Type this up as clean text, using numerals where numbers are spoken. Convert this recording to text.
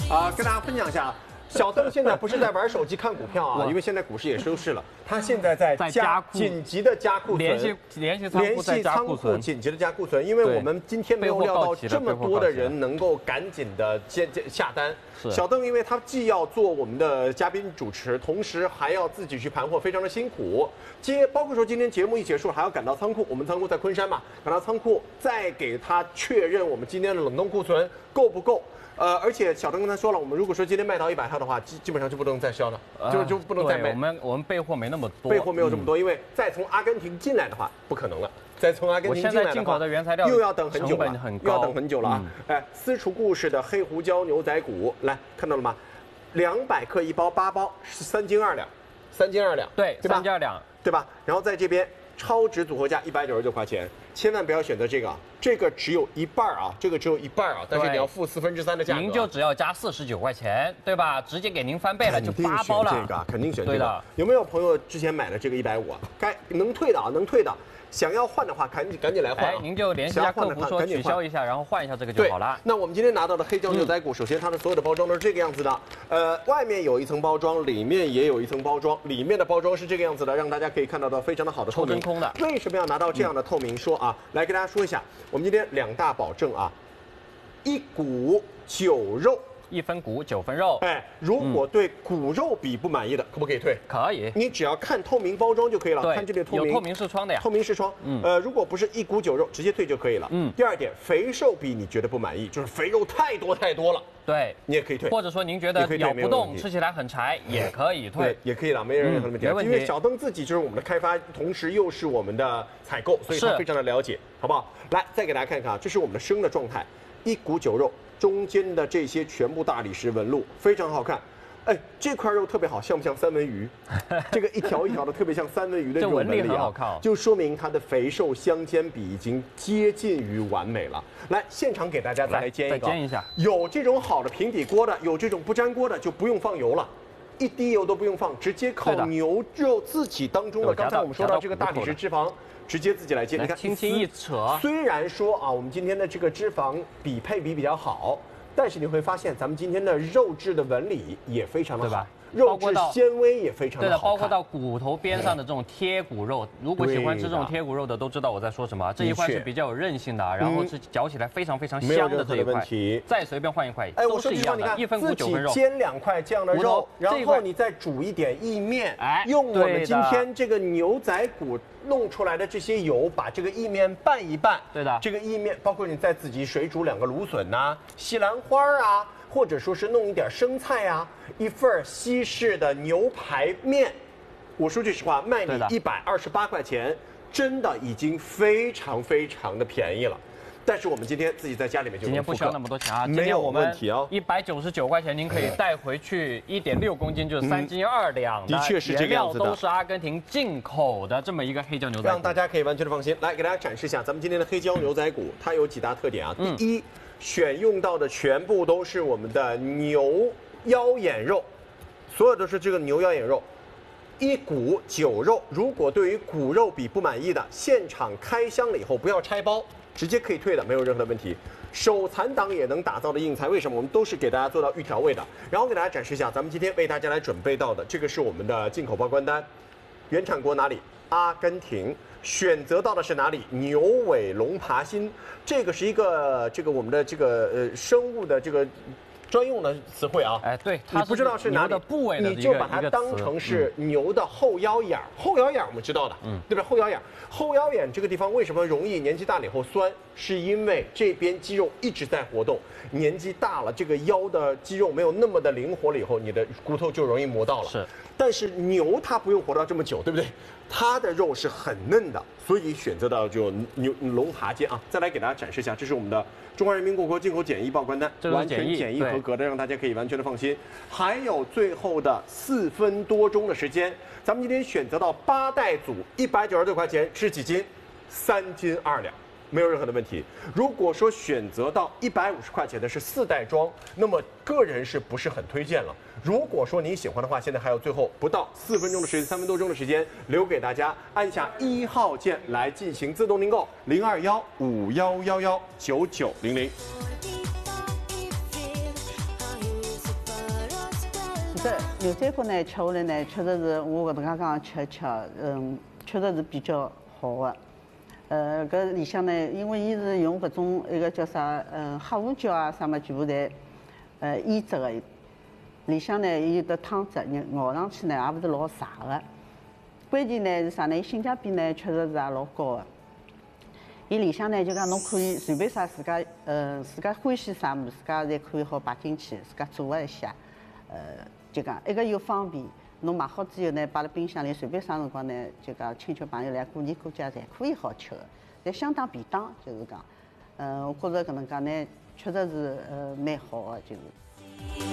跟大家分享一下。小邓现在不是在玩手机看股票啊，因为现在股市也收市了，他现在在紧急的加库存， 联系仓库紧急的加库存，因为我们今天没有料到这么多的人能够赶紧的下单。小邓因为他既要做我们的嘉宾主持，同时还要自己去盘货，非常的辛苦。包括说今天节目一结束，还要赶到仓库，我们仓库在昆山嘛，赶到仓库再给他确认我们今天的冷冻库存够不够。而且小邓刚才说了，我们如果说今天卖到100套的话，基本上就不能再销了，就不能再卖。 我们备货没那么多， 备货没有这么多，因为再从阿根廷进来的话不可能了。再从阿根廷进来的话， 进口的原材料又要等很久了， 又要等很久了啊！哎，私厨故事的黑胡椒牛仔骨，来看到了吗？200克一包，8包是3斤2两，3斤2两， 对吧？3斤2两， 对吧？然后在这边超值组合价199块钱，千万不要选择这个，这个只有一半啊，这个只有一半啊，但是你要付3/4的价格， 您就只要加49块钱，对吧？直接给您翻倍了，就8包了。 这个肯定选这个。有没有朋友之前买了这个150啊？能退的啊，能退的。想要换的话，赶紧来换、啊。 您就联系一下客服说取消一下，然后换一下这个就好了。 那我们今天拿到的黑椒牛仔骨，首先它的所有的包装都是这个样子的，外面有一层包装，里面也有一层包装，里面的包装是这个样子的，让大家可以看到非常的好的透明。 抽真空的。 为什么要拿到这样的透明？说啊，来跟大家说一下，我们今天2大保证啊，1骨9肉。 1分骨9分肉， 哎，如果对骨肉比不满意的，可不可以退？ 可以， 你只要看透明包装就可以了。看这里透明， 有透明视窗的呀。 透明视窗，如果不是1骨9肉，直接退就可以了。第二点，肥瘦比你觉得不满意，就是肥肉太多了， 对， 你也可以退。 或者说您觉得咬不动，吃起来很柴，也可以退， 也可以了，没任何问题。因为小邓自己就是我们的开发，同时又是我们的采购，所以他非常的了解，好不好？来，再给大家看看啊，这是我们的生的状态，1骨9肉。中间的这些全部大理石纹路非常好看，哎，这块肉特别好，像不像三文鱼？这个一条一条的特别像三文鱼的这种纹理啊，就说明它的肥瘦相间比已经接近于完美了。来，现场给大家再来煎一个， 再煎一下。 有这种好的平底锅的，有这种不粘锅的，就不用放油了。1滴油都不用放，直接靠牛肉自己当中的，刚才我们说到这个大理石脂肪，直接自己来煎。你看， 轻轻一扯。虽然说啊，我们今天的这个脂肪配比比较好，但是你会发现咱们今天的肉质的纹理也非常的好，对吧？肉质纤维也非常的好看。对的， 包括到骨头边上的这种贴骨肉，如果喜欢吃这种贴骨肉的都知道我在说什么。这一块是比较有韧性的，然后是嚼起来非常香的这一块。再随便换一块，都是一样的。1分骨9分肉， 煎2块这样的肉，然后你再煮一点意面，用我们今天这个牛仔骨弄出来的这些油，把这个意面拌一拌。 对的， 这个意面包括你再自己水煮2个芦笋呐、西兰花啊。或者说是弄一点生菜啊，1份西式的牛排面，我说句实话，卖你128块钱，真的已经非常的便宜了。但是我们今天自己在家里面就今天不需要那么多钱啊， 没有问题啊 ，199块钱您可以带回去1.6公斤，就是3斤2两的确是这个样子的， 都是阿根廷进口的这么一个黑椒牛仔骨， 让大家可以完全的放心。来给大家展示一下咱们今天的黑椒牛仔骨，它有几大特点啊？第一，选用到的全部都是我们的牛腰眼肉，所有都是这个牛腰眼肉，1骨9肉。如果对于骨肉比不满意的，现场开箱了以后不要拆包，直接可以退的，没有任何的问题。手残党也能打造的硬菜，为什么？我们都是给大家做到预调味的。然后给大家展示一下，咱们今天为大家来准备到的，这个是我们的进口报关单，原产国哪里？阿根廷。选择到的是哪里？牛尾龙爬心，这个是一个我们的这个生物的这个专用的词汇啊。 哎，对， 你不知道是哪里的部位，你就把它当成是牛的后腰眼。后腰眼我们知道的，对吧？后腰眼，后腰眼这个地方为什么容易年纪大了以后酸？是因为这边肌肉一直在活动，年纪大了，这个腰的肌肉没有那么的灵活了以后，你的骨头就容易磨到了。 是， 但是牛它不用活到这么久，对不对？它的肉是很嫩的，所以选择到就龙爬肩啊。再来给大家展示一下，这是我们的中华人民共和国进口检疫报关单，完全检疫合格的，让大家可以完全的放心。还有最后的4分多钟的时间，咱们今天选择到8袋组，196块钱是几斤？3斤2两。没有任何的问题。如果说选择到150块钱的是4袋装，那么个人是不是很推荐了？如果说你喜欢的话，现在还有最后不到4分钟的时间，3分多钟的时间留给大家，按下1号键来进行自动订购，02151119900。 是的，牛仔骨呢吃下来呢，确实是我搿能介讲吃，确实是比较好的。搿里向呢，因为伊是用搿种一个叫啥，黑胡椒啊啥么，全部侪腌制的。里向呢有得汤汁，咬上去呢也勿是老柴的。关键呢是啥呢？性价比呢确实是也老高的。伊里向呢就讲侬可以随便啥自家欢喜啥物事，自家侪可以好摆进去，自家做一下。就讲一个又方便，侬买好之后呢，摆辣冰箱里，随便啥辰光呢，就讲亲戚朋友来过年过节，侪可以好吃的，侪相当便当，就是讲，我觉着搿能介呢，确实是蛮好的，就是。